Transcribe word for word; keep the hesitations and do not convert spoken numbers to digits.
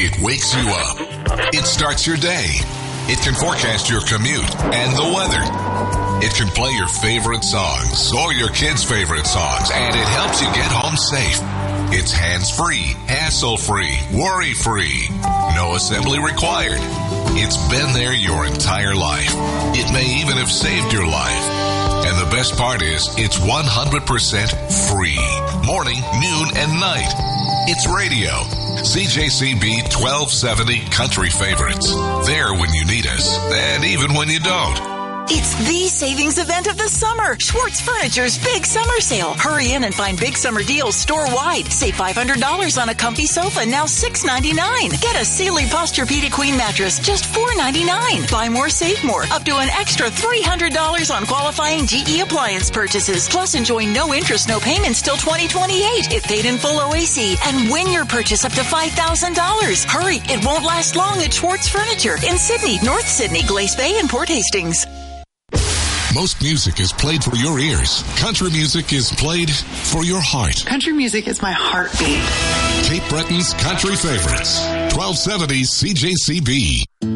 It wakes you up. It starts your day. It can forecast your commute and the weather. It can play your favorite songs or your kids' favorite songs, and it helps you get home safe. It's hands-free, hassle-free, worry-free. No assembly required. It's been there your entire life. It may even have saved your life. And the best part is, it's one hundred percent free. Morning, noon, and night. It's radio. C J C B twelve seventy Country Favorites. There when you need us, and even when you don't. It's the savings event of the summer. Schwartz Furniture's Big Summer Sale. Hurry in and find big summer deals store-wide. Save five hundred dollars on a comfy sofa, now six ninety-nine. Get a Sealy Posturepedic Queen mattress, just four ninety-nine. Buy more, save more. Up to an extra three hundred dollars on qualifying G E appliance purchases. Plus, enjoy no interest, no payments till twenty twenty-eight. If paid in full O A C. And win your purchase up to five thousand dollars. Hurry, it won't last long at Schwartz Furniture in Sydney, North Sydney, Glace Bay, and Port Hastings. Most music is played for your ears. Country music is played for your heart. Country music is my heartbeat. Cape Breton's Country Favorites. twelve seventy C J C B.